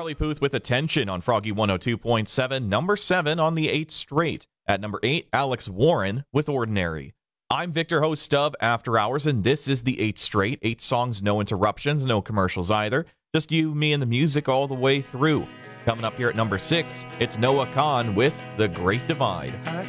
Charlie Puth with Attention on Froggy 102.7, number 7 on the 8th straight. At number 8, Alex Warren with Ordinary. I'm Victor, host of After Hours, and this is the 8th straight. 8 songs, no interruptions, no commercials either. Just you, me, and the music all the way through. Coming up here at number 6, it's Noah Kahan with The Great Divide.